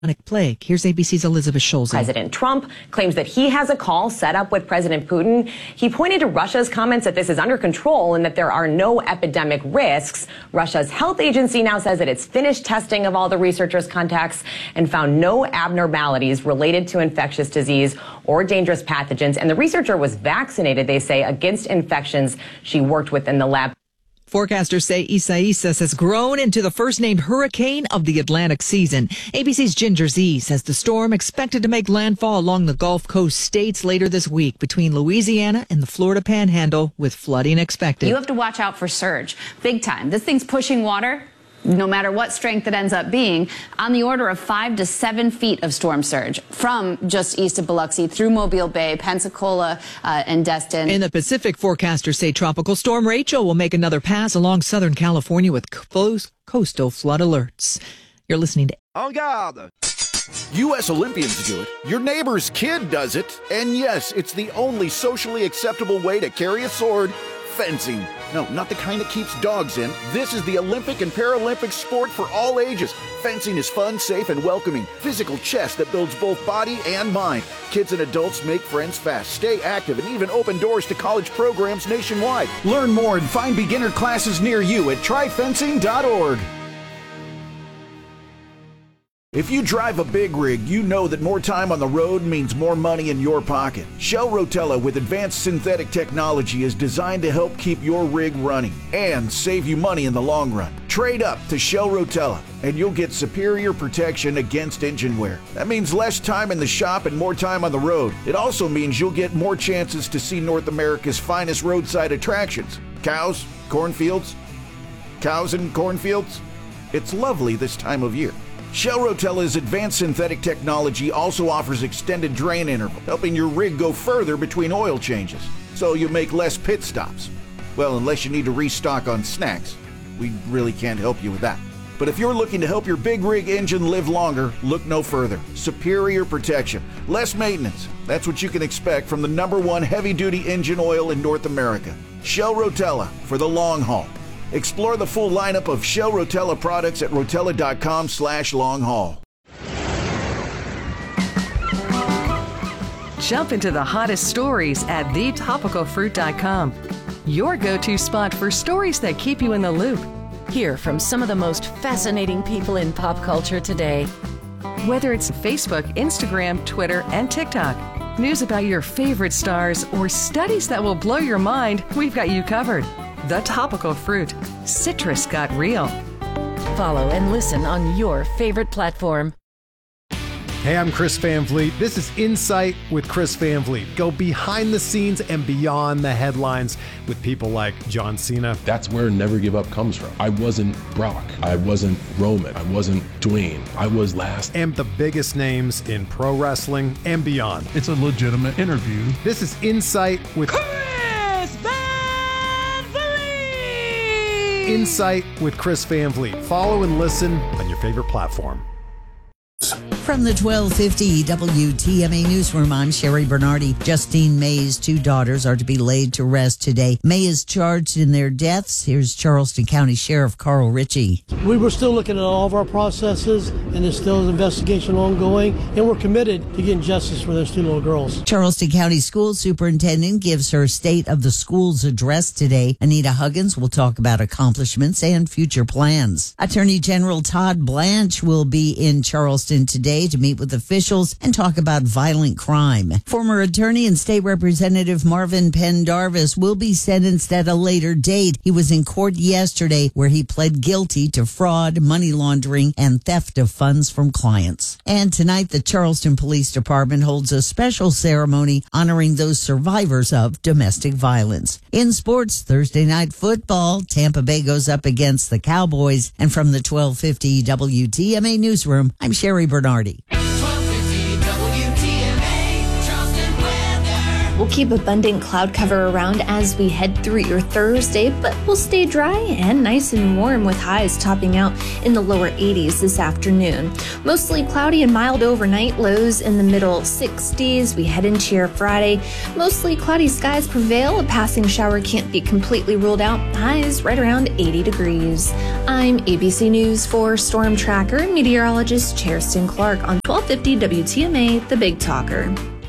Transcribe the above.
plague. Here's ABC's Elizabeth Scholz. President Trump claims that he has a call set up with President Putin. He pointed to Russia's comments that this is under control and that there are no epidemic risks. Russia's health agency now says that it's finished testing of all the researchers' contacts and found no abnormalities related to infectious disease or dangerous pathogens. And the researcher was vaccinated, they say, against infections she worked with in the lab. Forecasters say Isaias has grown into the first named hurricane of the Atlantic season. ABC's Ginger Z says the storm expected to make landfall along the Gulf Coast states later this week between Louisiana and the Florida Panhandle, with flooding expected. You have to watch out for surge. Big time. This thing's pushing water, no matter what strength it ends up being, on the order of 5 to 7 feet of storm surge from just east of Biloxi through Mobile Bay, Pensacola, and Destin. In the Pacific, forecasters say Tropical Storm Rachel will make another pass along Southern California with close coastal flood alerts. You're listening to En garde! U.S. Olympians do it, your neighbor's kid does it, and yes, it's the only socially acceptable way to carry a sword: fencing. No, not the kind that keeps dogs in. This is the Olympic and Paralympic sport for all ages. Fencing is fun, safe, and welcoming. Physical chess that builds both body and mind. Kids and adults make friends fast, stay active, and even open doors to college programs nationwide. Learn more and find beginner classes near you at tryfencing.org. If you drive a big rig, you know that more time on the road means more money in your pocket. Shell Rotella with advanced synthetic technology is designed to help keep your rig running and save you money in the long run. Trade up to Shell Rotella and you'll get superior protection against engine wear. That means less time in the shop and more time on the road. It also means you'll get more chances to see North America's finest roadside attractions. Cows, cornfields, cows and cornfields. It's lovely this time of year. Shell Rotella's advanced synthetic technology also offers extended drain interval, helping your rig go further between oil changes, so you make less pit stops. Well, unless you need to restock on snacks. We really can't help you with that. But if you're looking to help your big rig engine live longer, look no further. Superior protection, less maintenance. That's what you can expect from the #1 heavy-duty engine oil in North America. Shell Rotella, for the long haul. Explore the full lineup of Shell Rotella products at rotella.com/long-haul. Jump into the hottest stories at thetopicalfruit.com. Your go-to spot for stories that keep you in the loop. Hear from some of the most fascinating people in pop culture today. Whether it's Facebook, Instagram, Twitter, and TikTok, news about your favorite stars, or studies that will blow your mind, we've got you covered. The Topical Fruit. Citrus got real. Follow and listen on your favorite platform. Hey, I'm Chris Van Vliet. This is Insight with Chris Van Vliet. Go behind the scenes and beyond the headlines with people like John Cena. That's where Never Give Up comes from. I wasn't Brock. I wasn't Roman. I wasn't Dwayne. I was last. And the biggest names in pro wrestling and beyond. It's a legitimate interview. This is Insight with Chris Van Vliet. Insight with Chris Van Vliet. Follow and listen on your favorite platform. From the 1250 WTMA Newsroom, I'm Sherry Bernardi. Justine May's 2 daughters are to be laid to rest today. May is charged in their deaths. Here's Charleston County Sheriff Carl Ritchie. We were still looking at all of our processes, and there's still an investigation ongoing, and we're committed to getting justice for those 2 little girls. Charleston County School Superintendent gives her State of the Schools address today. Anita Huggins will talk about accomplishments and future plans. Attorney General Todd Blanche will be in Charleston today to meet with officials and talk about violent crime. Former attorney and state representative Marvin Pendarvis will be sentenced at a later date. He was in court yesterday where he pled guilty to fraud, money laundering, and theft of funds from clients. And tonight, the Charleston Police Department holds a special ceremony honoring those survivors of domestic violence. In sports, Thursday night football, Tampa Bay goes up against the Cowboys. And from the 1250 WTMA Newsroom, I'm Sherry Bernardi. 1250 WTMA, Charleston weather. We'll keep abundant cloud cover around as we head through your Thursday, but we'll stay dry and nice and warm with highs topping out in the lower 80s this afternoon. Mostly cloudy and mild overnight, lows in the middle 60s. We head into your Friday. Mostly cloudy skies prevail. A passing shower can't be completely ruled out. Highs right around 80 degrees. I'm ABC News 4 Storm Tracker meteorologist Chairston Clark on 1250 WTMA, The Big Talker.